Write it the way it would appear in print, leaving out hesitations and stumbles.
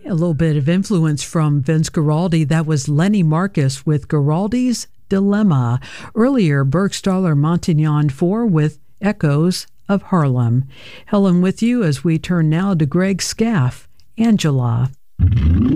A little bit of influence from Vince Guaraldi. That was Lenny Marcus with Guaraldi's Dilemma. Earlier, Burgstaller Montignon 4 with Echoes of Harlem. Helen with you as we turn now to Greg Scaff, Angela.